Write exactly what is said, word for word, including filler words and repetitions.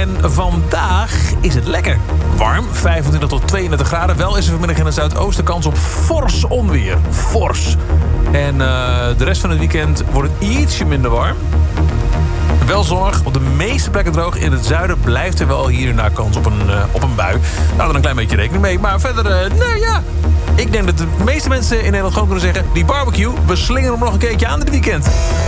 En vandaag is het lekker. Warm, vijfentwintig tot tweeëndertig graden. Wel is er vanmiddag in het zuidoosten kans op fors onweer. Fors. En uh, de rest van het weekend wordt het ietsje minder warm. Wel zonnig, op de meeste plekken droog. In het zuiden blijft er wel hier en daar kans op een, uh, op een bui. Nou, er een klein beetje rekening mee. Maar verder, uh, nou ja... Ik denk dat de meeste mensen in Nederland gewoon kunnen zeggen... die barbecue, we slingeren hem nog een keertje aan dit weekend.